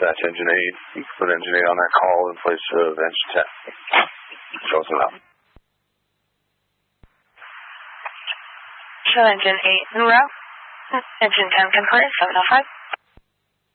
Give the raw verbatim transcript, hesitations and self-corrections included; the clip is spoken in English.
dispatch engine eight. You can put engine eight on that call in place of engine ten. Show us enough. Show engine eight en route. Engine ten can clear, seven oh five.